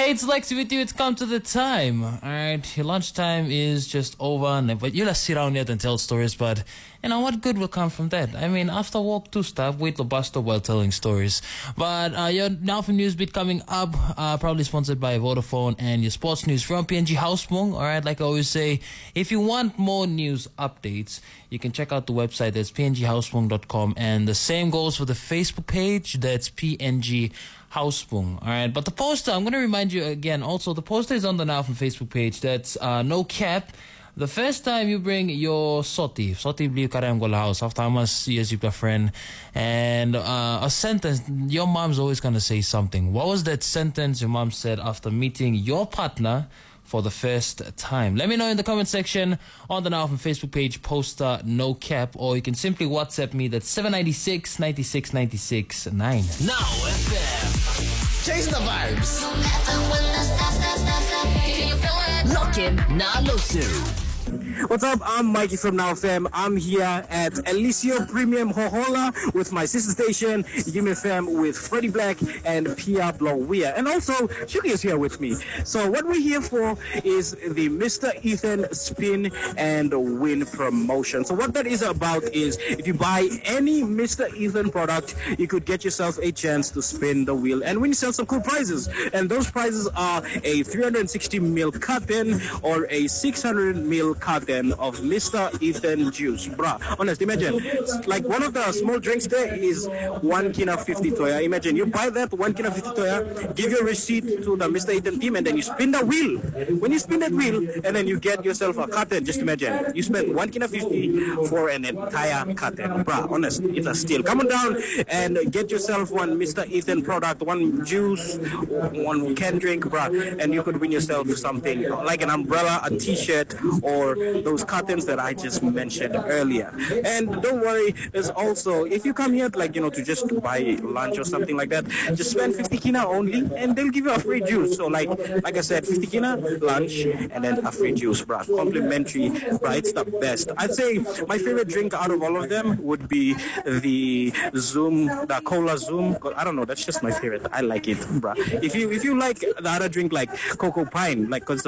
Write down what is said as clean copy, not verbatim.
Hey, it's Lexi with you. It's come to the time. Alright, your lunchtime is just over, but you'll sit down yet and tell stories, but you know what good will come from that? I mean, after walk to stop, wait to bust while telling stories. But your Now for Newsbeat coming up, probably sponsored by Vodafone, and your sports news from PNG Housepong. Alright, like I always say, if you want more news updates, you can check out the website. That's pnghousepong.com, and the same goes for the Facebook page. That's PNG Housepong. Alright, but the poster, I'm going to remind you again, also the poster is on the Now from Facebook page. That's no cap. The first time you bring your soti beli karang house after almost years you've got a friend, and a sentence, your mom's always going to say something. What was that sentence your mom said after meeting your partner for the first time? Let me know in the comment section on the Now from Facebook page, poster no cap, or you can simply WhatsApp me. That's 796 96 96 9. Now FM. Chase the vibes. Lock in Nalosu. What's up? I'm Mikey from Now FM. I'm here at Eliseo Premium Hohola with my sister station, Yime FM, with Freddie Black and Pia Blowia. And also, Shuki is here with me. So what we're here for is the Mr. Ethan Spin and Win promotion. So what that is about is if you buy any Mr. Ethan product, you could get yourself a chance to spin the wheel and win yourself some cool prizes. And those prizes are a 360ml carton or a 600ml carton of Mr. Ethan juice. Bruh, honest, imagine, it's like one of the small drinks there is 1 kina 50 toya. Imagine, you buy that 1 kina 50 toya, give your receipt to the Mr. Ethan team, and then you spin the wheel. When you spin that wheel, and then you get yourself a carton, just imagine, you spend 1 kina 50 for an entire carton. Bruh, honest, it's a steal. Come on down and get yourself one Mr. Ethan product, one juice, one canned drink, bruh, and you could win yourself something like an umbrella, a t-shirt, or those cartons that I just mentioned earlier. And don't worry, there's also, if you come here like, to just buy lunch or something like that, just spend 50 kina only and they'll give you a free juice. So like I said, 50 kina, lunch, and then a free juice, bruh. Complimentary, bruh. It's the best. I'd say my favorite drink out of all of them would be the Zoom, the Cola Zoom. I don't know, that's just my favorite. I like it, bruh. If you like the other drink like Cocoa Pine, like, cause